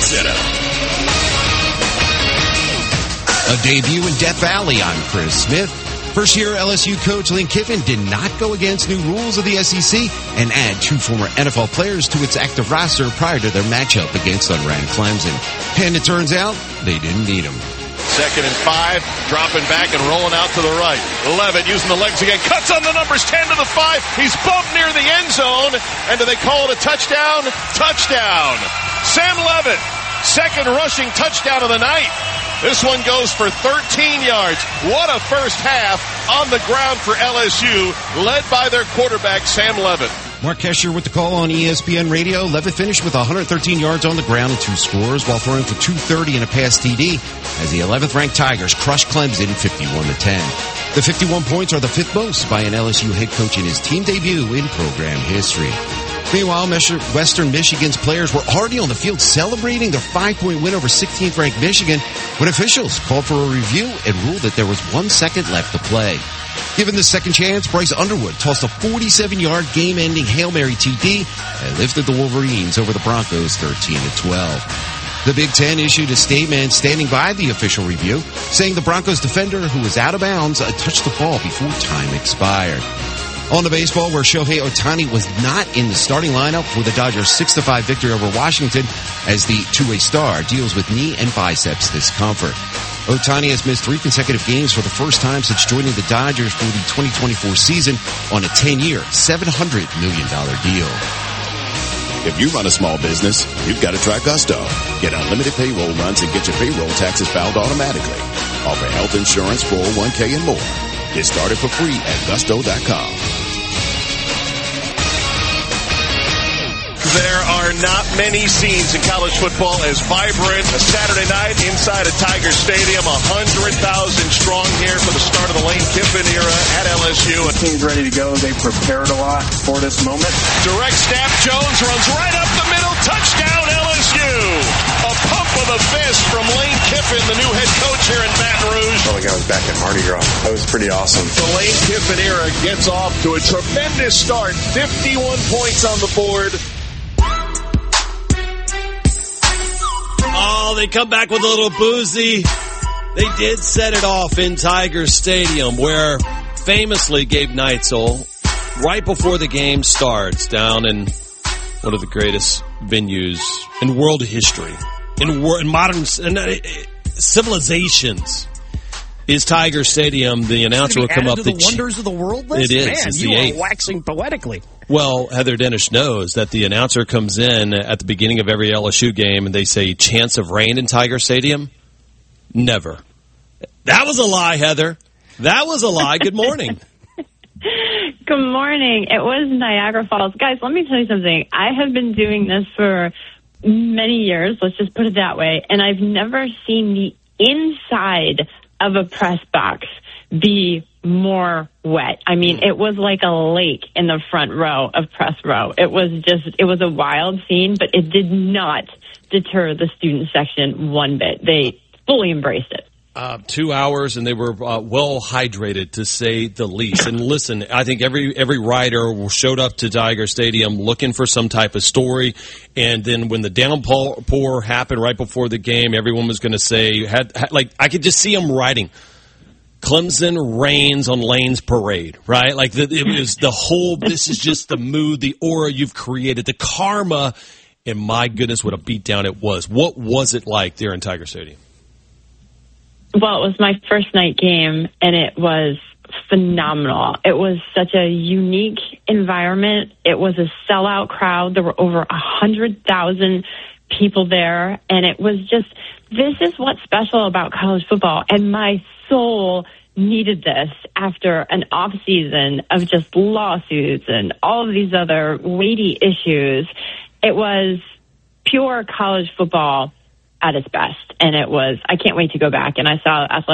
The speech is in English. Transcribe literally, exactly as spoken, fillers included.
Center. A debut in Death Valley. I'm Chris Smith. First-year L S U coach Lane Kiffin did not go against new rules of the S E C and add two former N F L players to its active roster prior to their matchup against unranked Clemson. And it turns out they didn't need them. Second and five, dropping back and rolling out to the right. Levitt using the legs again, cuts on the numbers, ten to the five. He's bumped near the end zone, and do they call it a touchdown? Touchdown! Sam Levitt, second rushing touchdown of the night. This one goes for thirteen yards. What a first half on the ground for L S U, led by their quarterback, Sam Levitt. Mark Kesher with the call on E S P N Radio. Levitt finished with one hundred thirteen yards on the ground and two scores while throwing for two thirty and a pass T D as the eleventh-ranked Tigers crushed Clemson fifty-one to ten. The fifty-one points are the fifth most by an L S U head coach in his team debut in program history. Meanwhile, Western Michigan's players were already on the field celebrating their five-point win over sixteenth-ranked Michigan when officials called for a review and ruled that there was one second left to play. Given the second chance, Bryce Underwood tossed a forty-seven-yard game-ending Hail Mary T D and lifted the Wolverines over the Broncos thirteen to twelve. The Big Ten issued a statement standing by the official review, saying the Broncos defender, who was out of bounds, touched the ball before time expired. On to baseball, where Shohei Ohtani was not in the starting lineup for the Dodgers' six to five victory over Washington as the two-way star deals with knee and biceps discomfort. Ohtani has missed three consecutive games for the first time since joining the Dodgers for the twenty twenty-four season on a ten-year, seven hundred million dollars deal. If you run a small business, you've got to try Gusto. Get unlimited payroll runs and get your payroll taxes filed automatically. Offer health insurance, four oh one k, and more. Get started for free at gusto dot com. There are not many scenes in college football as vibrant a Saturday night inside a Tiger Stadium. one hundred thousand strong here for the start of the Lane Kiffin era at L S U. The team's ready to go. They prepared a lot for this moment. Direct snap. Jones runs right up the middle. Touchdown L S U. A pump of the fist from Lane Kiffin, the new head coach here in Baton Rouge. I felt like I was back at Mardi Gras. That was pretty awesome. The Lane Kiffin era gets off to a tremendous start. fifty-one points on the board. Oh, they come back with a little boozy. They did set it off in Tiger Stadium, where famously Gabe Neitzel, right before the game starts, down in one of the greatest venues in world history, in, wor- in modern in, uh, civilizations, is Tiger Stadium. The announcer will come up. To the the wonders of the world list? It is. Man, it's you the are eighth. waxing poetically. Well, Heather Dennis knows that the announcer comes in at the beginning of every L S U game and they say, chance of rain in Tiger Stadium? Never. That was a lie, Heather. That was a lie. Good morning. Good morning. It was Niagara Falls. Guys, let me tell you something. I have been doing this for many years, let's just put it that way, and I've never seen the inside of a press box be more wet. I mean, it was like a lake in the front row of press row. It was just, it was a wild scene, but it did not deter the student section one bit. They fully embraced it. Uh, two hours, and they were uh, well hydrated, to say the least. And listen, I think every every rider showed up to Tiger Stadium looking for some type of story. And then when the downpour happened right before the game, everyone was going to say, had, had like I could just see them writing, Clemson rains on Lane's parade, right? Like the, it was the whole. This is just the mood, the aura you've created, the karma. And my goodness, what a beatdown it was. What was it like there in Tiger Stadium? Well, it was my first night game, and it was phenomenal. It was such a unique environment. It was a sellout crowd. There were over one hundred thousand people there, and it was just, this is what's special about college football, and my soul needed this after an off season of just lawsuits and all of these other weighty issues. It was pure college football at its best, and it was, I can't wait to go back. And I saw athletic